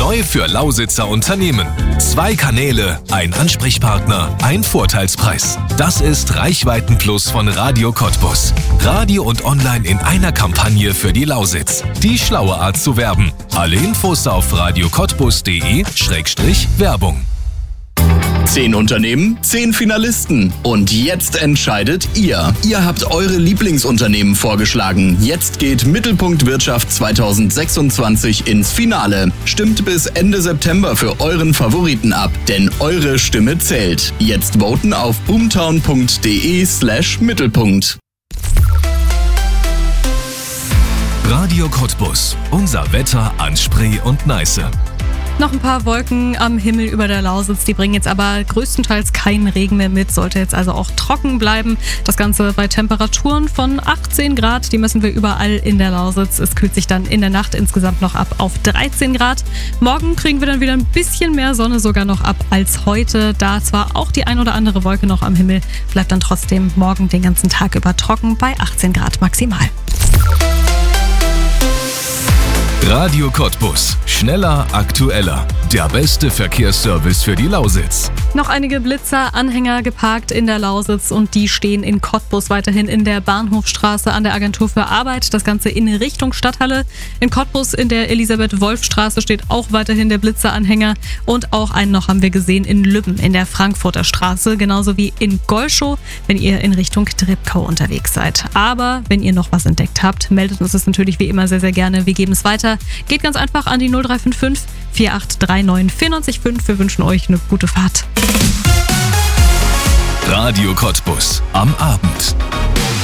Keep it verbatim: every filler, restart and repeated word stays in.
Neu für Lausitzer Unternehmen. Zwei Kanäle, ein Ansprechpartner, ein Vorteilspreis. Das ist Reichweiten-Plus von Radio Cottbus. Radio und Online in einer Kampagne für die Lausitz. Die schlaue Art zu werben. Alle Infos auf radiocottbus.de Schrägstrich Werbung. Zehn Unternehmen, zehn Finalisten. Und jetzt entscheidet ihr. Ihr habt eure Lieblingsunternehmen vorgeschlagen. Jetzt geht Mittelpunkt Wirtschaft zweitausendsechsundzwanzig ins Finale. Stimmt bis Ende September für euren Favoriten ab, denn eure Stimme zählt. Jetzt voten auf boomtown.de slash Mittelpunkt. Radio Cottbus. Unser Wetter an Spree und Neiße. Noch ein paar Wolken am Himmel über der Lausitz, die bringen jetzt aber größtenteils keinen Regen mehr mit, sollte jetzt also auch trocken bleiben. Das Ganze bei Temperaturen von achtzehn Grad, die messen wir überall in der Lausitz. Es kühlt sich dann in der Nacht insgesamt noch ab auf dreizehn Grad. Morgen kriegen wir dann wieder ein bisschen mehr Sonne sogar noch ab als heute. Da zwar auch die ein oder andere Wolke noch am Himmel, bleibt dann trotzdem morgen den ganzen Tag über trocken bei achtzehn Grad maximal. Radio Cottbus. Schneller, aktueller. Der beste Verkehrsservice für die Lausitz. Noch einige Blitzer-Anhänger geparkt in der Lausitz und die stehen in Cottbus weiterhin in der Bahnhofstraße an der Agentur für Arbeit. Das Ganze in Richtung Stadthalle. In Cottbus in der Elisabeth-Wolf-Straße steht auch weiterhin der Blitzer-Anhänger. Und auch einen noch haben wir gesehen in Lübben in der Frankfurter Straße. Genauso wie in Golschow, wenn ihr in Richtung Treptow unterwegs seid. Aber wenn ihr noch was entdeckt habt, meldet uns das natürlich wie immer sehr, sehr gerne. Wir geben es weiter. Geht ganz einfach an die null drei fünf fünf, vier acht drei neun, vier neun fünf. Wir wünschen euch eine gute Fahrt. Radio Cottbus am Abend.